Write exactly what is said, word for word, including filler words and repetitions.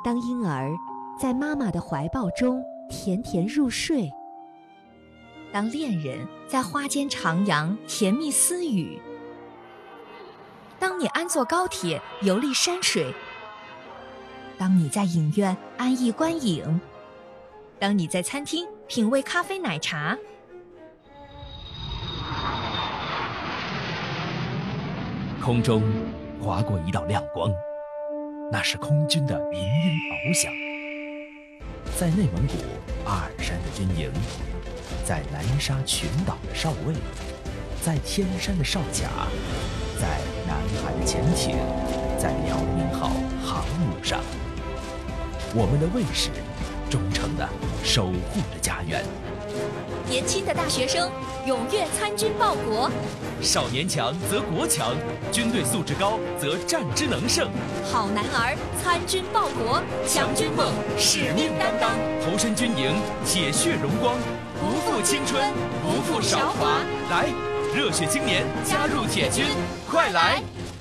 当婴儿在妈妈的怀抱中甜甜入睡，当恋人在花间徜徉甜蜜私语，当你安坐高铁游历山水，当你在影院安逸观影，当你在餐厅品味咖啡奶茶， 空中划过一道亮光，那是空军的鸣音翱翔。在内蒙古阿尔山的军营，在南沙群岛的哨位，在天山的哨卡，在南海的潜艇，在辽宁号航母上，我们的卫士忠诚地守护着家园。 年轻的大学生踊跃参军报国， 少年强则国强，军队素质高则战之能胜。 好男儿参军报国，强军梦，使命担当， 投身军营，铁血荣光，不负青春，不负韶华。来，热血青年加入铁军，快来！